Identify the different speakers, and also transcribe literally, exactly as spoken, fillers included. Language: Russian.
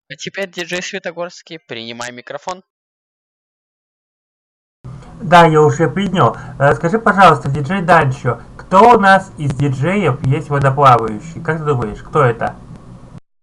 Speaker 1: А теперь, диджей Светогорский, принимай микрофон.
Speaker 2: Да, я уже принял. Э, Скажи, пожалуйста, диджей Данчо, кто у нас из диджеев есть водоплавающий? Как ты думаешь, кто это?